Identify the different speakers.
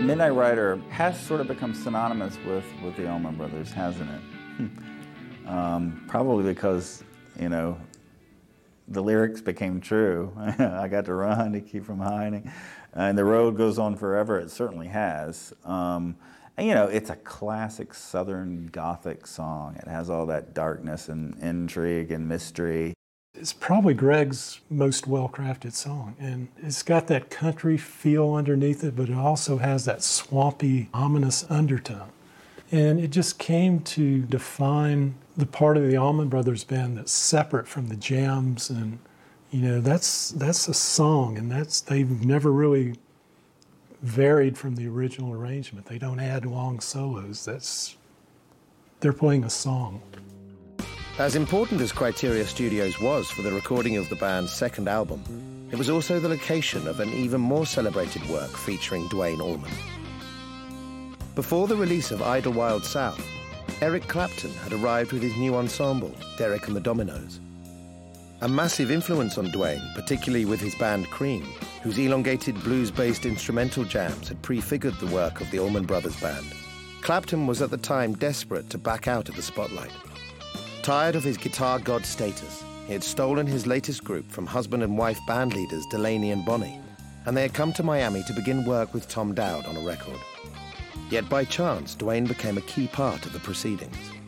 Speaker 1: Midnight Rider has sort of become synonymous with the Allman Brothers, hasn't it? Probably because, you know, the lyrics became true. I got to run to keep from hiding. And the road goes on forever. It certainly has. And, you know, it's a classic Southern Gothic song. It has all that darkness and intrigue and mystery.
Speaker 2: It's probably Greg's most well-crafted song, and it's got that country feel underneath it, but it also has that swampy, ominous undertone. And it just came to define the part of the Allman Brothers Band that's separate from the jams, and you know, that's a song, and they've never really varied from the original arrangement. They don't add long solos. They're playing a song.
Speaker 3: As important as Criteria Studios was for the recording of the band's second album, it was also the location of an even more celebrated work featuring Duane Allman. Before the release of Idlewild South, Eric Clapton had arrived with his new ensemble, Derek and the Dominos. A massive influence on Duane, particularly with his band Cream, whose elongated blues-based instrumental jams had prefigured the work of the Allman Brothers Band. Clapton was at the time desperate to back out of the spotlight. Tired of his guitar god status, he had stolen his latest group from husband and wife band leaders Delaney and Bonnie, and they had come to Miami to begin work with Tom Dowd on a record. Yet by chance, Duane became a key part of the proceedings.